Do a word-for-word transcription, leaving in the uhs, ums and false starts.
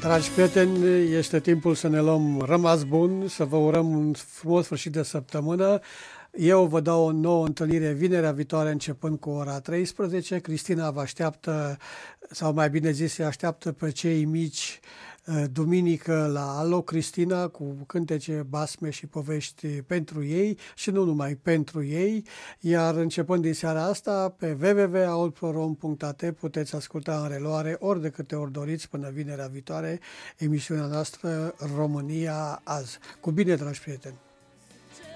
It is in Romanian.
Dragi prieteni, este timpul să ne luăm rămas bun, să vă urăm un frumos sfârșit de săptămână. Eu vă dau o nouă întâlnire vinerea viitoare începând cu ora treisprezece. Cristina vă așteaptă, sau mai bine zis, se așteaptă pe cei mici duminică la Alo Cristina cu cântece, basme și povești pentru ei și nu numai pentru ei, iar începând din seara asta pe w w w punct aolprorom punct a t puteți asculta în reluare ori de câte ori doriți până vinerea viitoare emisiunea noastră România Azi. Cu bine, dragi prieteni!